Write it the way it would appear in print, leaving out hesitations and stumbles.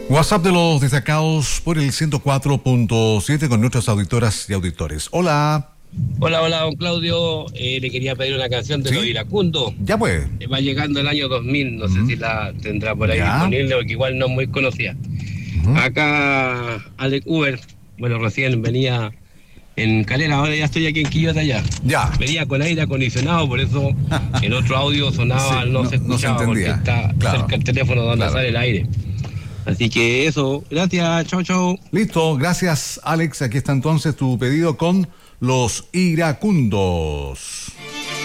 WhatsApp de los destacados por el 104.7 con nuestras auditoras y auditores. Hola. Hola, don Claudio. Le quería pedir una canción de ¿Sí? Los Iracundos. Ya pues. Va llegando el año 2000, no sé si la tendrá por ahí disponible, porque igual no es muy conocida. Acá, Alex Uber, bueno, recién venía en Calera, ahora ya estoy aquí en Quillota allá. Ya. Venía con aire acondicionado, por eso el otro audio sonaba, Sí, no se escuchaba, porque está cerca el teléfono donde sale el aire. Así que eso, gracias, chau. Listo, gracias Alex, aquí está entonces tu pedido con Los Iracundos.